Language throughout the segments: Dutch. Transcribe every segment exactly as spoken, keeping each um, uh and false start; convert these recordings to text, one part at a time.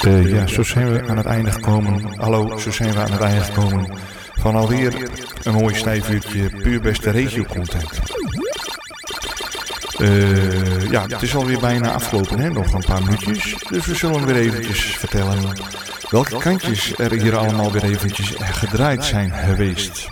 Uh, ja, zo zijn we aan het einde gekomen. Hallo, zo zijn we aan het einde gekomen van alweer een mooi stijfuurtje puur beste regio-content. Uh, ja, het is alweer bijna afgelopen, hè? Nog een paar minuutjes. Dus we zullen weer eventjes vertellen welke kantjes er hier allemaal weer eventjes gedraaid zijn geweest.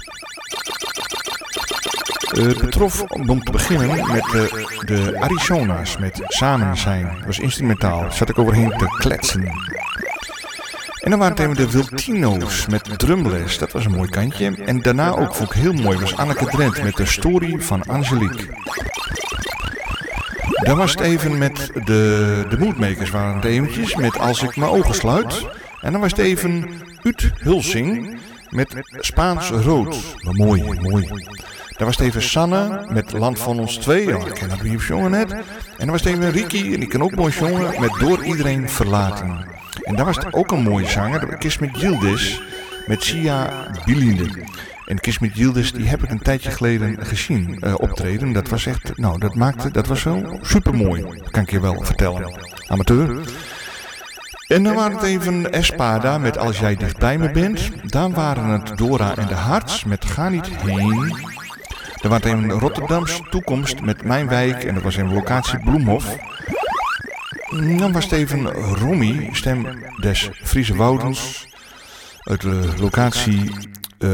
Uh, het betrof, om te beginnen, met de, de Arizona's, met Samen zijn. Dat was instrumentaal, zat ik overheen te kletsen. En dan waren het even de Wiltino's met drumles, dat was een mooi kantje. En daarna ook, vond ik heel mooi, was Anneke Drent met de story van Angelique. Dan was het even met de, de Moodmakers, waren het eventjes, met Als ik mijn ogen sluit. En dan was het even Ut Hulsing met Spaans rood. Maar mooi, mooi. Dan was het even Sanne met Land van ons twee. Ja, ik ken dat niet jongen net. En dan was het even Ricky, en die kan ook mooi zongen, met Door iedereen verlaten. En dan was het ook een mooie zanger, Kiss met Yildiz, met Sia Bilinde. En Kiss met Yildiz, die heb ik een tijdje geleden gezien uh, optreden. Dat was echt, nou, dat maakte, dat was wel supermooi. Dat kan ik je wel vertellen. Amateur. En dan waren het even Espada met Als jij dichtbij me bent. Dan waren het Dora en de Harts met Ga niet heen. Dan waren het even Rotterdams Toekomst met Mijn Wijk. En dat was een locatie Bloemhof. Dan was het even Romy, stem des Friese Woudens. Uit de locatie, uh,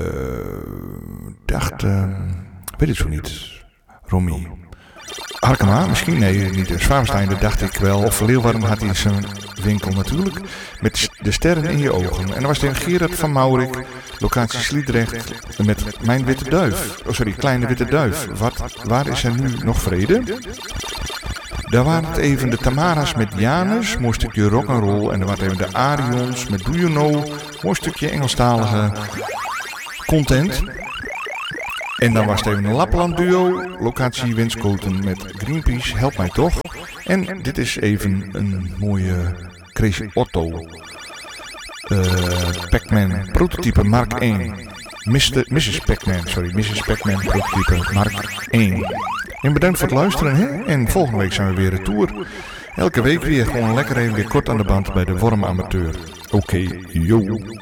dacht, uh, weet het zo niet. Romy. Harkema, misschien? Nee, niet. Zwaarstein, dat dacht ik wel. Of Leeuwarden had hij zijn winkel natuurlijk. Met de sterren in je ogen. En dan was het een Gerard van Maurik, locatie Sliedrecht, met Mijn Witte Duif. Oh, sorry, Kleine Witte Duif. Wat, waar is er nu nog vrede? Daar waren het even de Tamara's met Janus, mooi stukje rock'n'roll. En dan waren het even de Arions met Do You Know, mooi stukje Engelstalige content. En dan was het even een Lapland duo, locatie Winschoten met Greenpeace, Help mij toch. En dit is even een mooie Crazy Otto. Uh, Pac-Man, prototype Mark één. mister missus Pac-Man, sorry, missus Pac-Man, prototype Mark één. En bedankt voor het luisteren, hè? En volgende week zijn we weer retour. Elke week weer gewoon lekker even weer kort aan de band bij de Worm Amateur. Oké, okay, yo.